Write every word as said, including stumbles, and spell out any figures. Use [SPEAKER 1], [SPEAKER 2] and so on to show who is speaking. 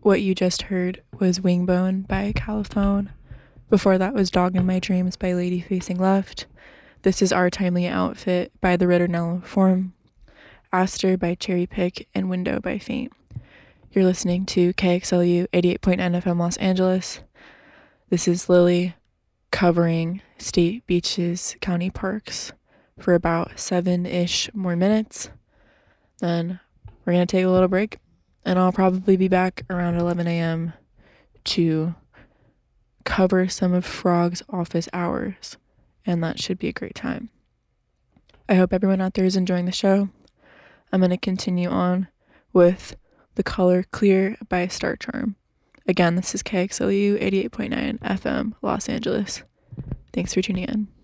[SPEAKER 1] What you just heard was Wingbone by Caliphone. Before that was Dog in My Dreams by Lady Facing Left. This is Our Timely Outfit by the Ritornello Form. Aster by Cherry Pick, and Window by Faint. You're listening to K X L U eighty-eight point nine F M Los Angeles. This is Lily covering state beaches, county parks for about seven-ish more minutes. Then we're going to take a little break, and I'll probably be back around eleven a.m. to cover some of Frog's office hours, and that should be a great time. I hope everyone out there is enjoying the show. I'm going to continue on with The Color Clear by Star Charm. Again, this is K X L U eighty-eight point nine F M Los Angeles. Thanks for tuning in.